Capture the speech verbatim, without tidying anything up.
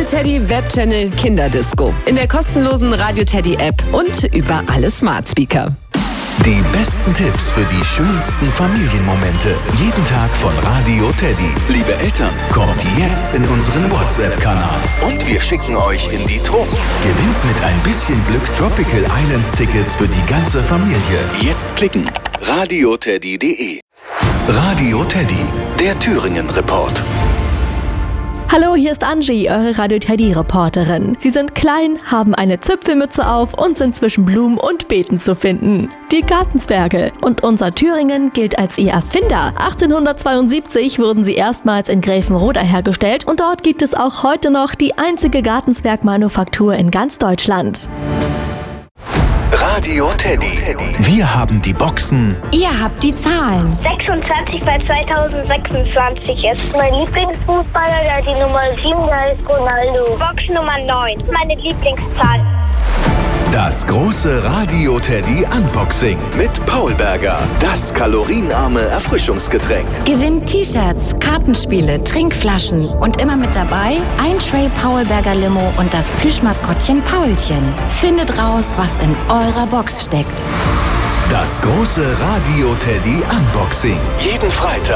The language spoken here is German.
Teddy Webchannel Kinderdisco. In der kostenlosen Radio Teddy App und über alle Smart Speaker. Die besten Tipps für die schönsten Familienmomente. Jeden Tag von Radio Teddy. Liebe Eltern, kommt jetzt in unseren WhatsApp-Kanal. Und wir schicken euch in die Truppe. Gewinnt mit ein bisschen Glück Tropical Islands Tickets für die ganze Familie. Jetzt klicken. radioteddy punkt de. Radio Teddy, der Thüringen-Report. Hallo, hier ist Angie, eure Radio Teddy-Reporterin. Sie sind klein, haben eine Zipfelmütze auf und sind zwischen Blumen und Beeten zu finden. Die Gartenzwerge. Und unser Thüringen gilt als ihr Erfinder. achtzehnhundertzweiundsiebzig wurden sie erstmals in Gräfenroda hergestellt und dort gibt es auch heute noch die einzige Gartenzwergmanufaktur in ganz Deutschland. Radio Teddy. Wir haben die Boxen. Ihr habt die Zahlen. sechsundzwanzig bei zweitausendsechsundzwanzig ist mein Lieblingsfußballer, der hat die Nummer sieben, der ist Ronaldo. Box Nummer neun, meine Lieblingszahl. Das große Radio Teddy Unboxing mit Paul Berger. Das kalorienarme Erfrischungsgetränk. Gewinnt T-Shirts, Kartenspiele, Trinkflaschen und immer mit dabei ein Tray Paul Berger Limo und das Plüschmaskottchen Paulchen. Findet raus, was in eurer Box steckt. Das große Radio Teddy Unboxing. Jeden Freitag